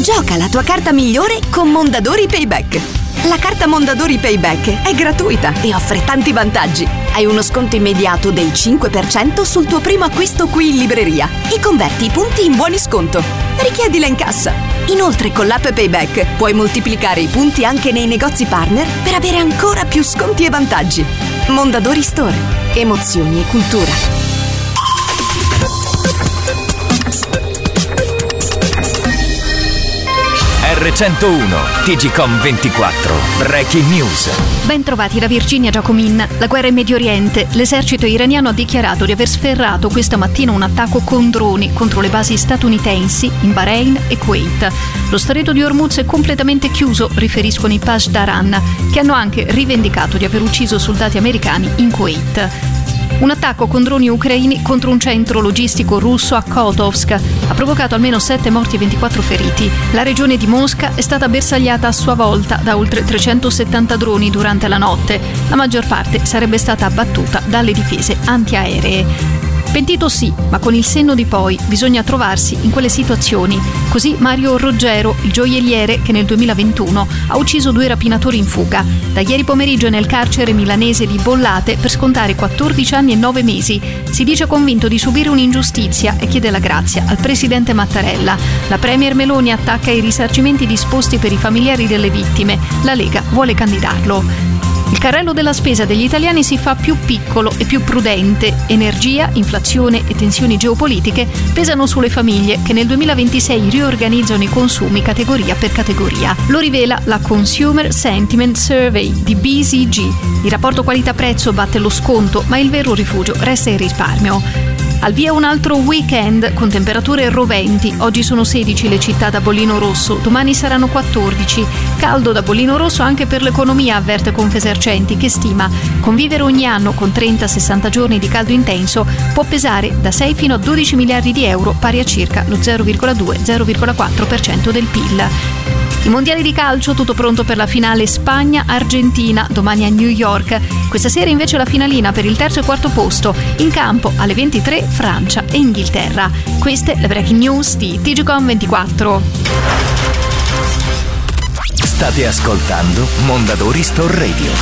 Gioca la tua carta migliore con Mondadori Payback. La carta Mondadori Payback è gratuita e offre tanti vantaggi. Hai uno sconto immediato del 5% sul tuo primo acquisto qui in libreria e converti i punti in buoni sconto. Richiedila in cassa. Inoltre con l'app Payback puoi moltiplicare i punti anche nei negozi partner per avere ancora più sconti e vantaggi. Mondadori Store. Emozioni e cultura. R101 TGcom 24 Breaking News. Ben trovati da Virginia Giacomin. La guerra in Medio Oriente. L'esercito iraniano ha dichiarato di aver sferrato questa mattina un attacco con droni contro le basi statunitensi in Bahrain e Kuwait. Lo stretto di Hormuz è completamente chiuso, riferiscono i Pashdaran, che hanno anche rivendicato di aver ucciso soldati americani in Kuwait. Un attacco con droni ucraini contro un centro logistico russo a Kotovsk ha provocato almeno 7 morti e 24 feriti. La regione di Mosca è stata bersagliata a sua volta da oltre 370 droni durante la notte. La maggior parte sarebbe stata abbattuta dalle difese antiaeree. Pentito sì, ma con il senno di poi bisogna trovarsi in quelle situazioni. Così Mario Roggero, il gioielliere che nel 2021 ha ucciso 2 rapinatori in fuga. Da ieri pomeriggio è nel carcere milanese di Bollate per scontare 14 anni e 9 mesi. Si dice convinto di subire un'ingiustizia e chiede la grazia al presidente Mattarella. La premier Meloni attacca i risarcimenti disposti per i familiari delle vittime. La Lega vuole candidarlo. Il carrello della spesa degli italiani si fa più piccolo e più prudente. Energia, inflazione e tensioni geopolitiche pesano sulle famiglie che nel 2026 riorganizzano i consumi categoria per categoria. Lo rivela la Consumer Sentiment Survey di BCG. Il rapporto qualità-prezzo batte lo sconto, ma il vero rifugio resta il risparmio. Al via un altro weekend con temperature roventi. Oggi sono 16 le città da bollino rosso, domani saranno 14. Caldo da bollino rosso anche per l'economia, avverte Confesercenti, che stima convivere ogni anno con 30-60 giorni di caldo intenso può pesare da 6 fino a 12 miliardi di euro, pari a circa lo 0,2-0,4% del PIL. I mondiali di calcio, tutto pronto per la finale Spagna-Argentina, domani a New York. Questa sera invece la finalina per il terzo e quarto posto. In campo alle 23 Francia e Inghilterra. Queste le breaking news di TGcom 24. State ascoltando Mondadori Store Radio.